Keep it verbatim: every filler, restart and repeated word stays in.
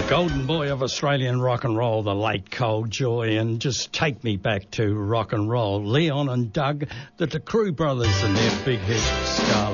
Golden boy of Australian rock and roll, the late Cold Joy, and just take me back to rock and roll. Leon and Doug, the DeCrew brothers and their big hit, Scarlet.